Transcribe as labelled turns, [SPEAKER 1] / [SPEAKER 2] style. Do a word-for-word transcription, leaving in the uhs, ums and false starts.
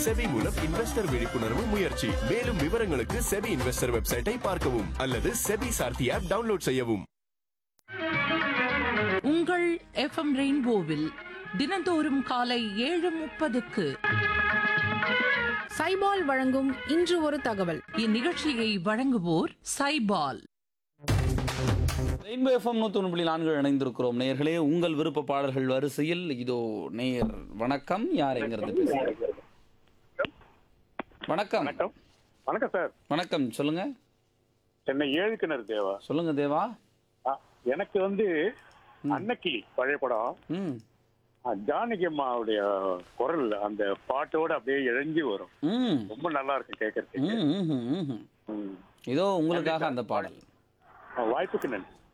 [SPEAKER 1] SEBI மூலம் investor விழிப்புணர்வு முயற்சி. மேலும் விவரங்களுக்கு செபி இன்வெஸ்டர் வெப்சைட்டை பார்க்கவும் அல்லது செபி சார்த்தி ஆப் டவுன்லோட் செய்யவும்.
[SPEAKER 2] உங்கள் எஃப்எம் ரெயின்போவில் தினந்தோறும் காலை ஏழு முப்பதுக்கு
[SPEAKER 3] சைபால் வழங்கும் இன்று ஒரு தகவல்.
[SPEAKER 2] இந்நிகழ்ச்சியை வழங்குவோர் சைபால்.
[SPEAKER 4] ரெயின்போ எஃப்எம் நூற்றி ஒன்று புள்ளி நான்கு இணைந்திருக்கிறோம். நேயர்களே, உங்கள் விருப்ப பாடல்கள் வரிசையில் இதோ நேயர் வணக்கம். யார் எங்கிறது பேசுறீங்க? வணக்கம்.
[SPEAKER 5] வணக்கம் வணக்கம் சார்.
[SPEAKER 4] வணக்கம், சொல்லுங்க.
[SPEAKER 5] சென்னை ஏழு கிணறு தேவா.
[SPEAKER 4] சொல்லுங்க தேவா.
[SPEAKER 5] ஆ, எனக்கு வந்து அன்னக்கி பழைய படம்,
[SPEAKER 4] ம்
[SPEAKER 5] ஜானகி அம்மாவுடைய குரல் அந்த பாட்டோட அப்படியே இழஞ்சி வரும்.
[SPEAKER 4] ம்
[SPEAKER 5] ரொம்ப நல்லா இருக்கு கேட்கறதுக்கு.
[SPEAKER 4] ம் ம் ம் ம். இதோ உங்களுக்காக அந்த பாடல்.
[SPEAKER 5] வாய்ப்புக்கு நன்றி.